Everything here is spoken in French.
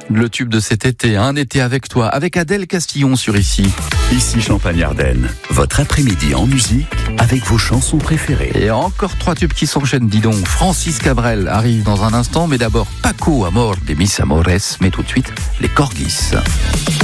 Le tube de cet été, un été avec toi, avec Adèle Castillon sur Ici. Ici Champagne-Ardenne, votre après-midi en musique avec vos chansons préférées. Et encore 3 tubes qui s'enchaînent, dis donc. Francis Cabrel arrive dans un instant, mais d'abord Paco Amor de Mis Amores, mais tout de suite les Corgis.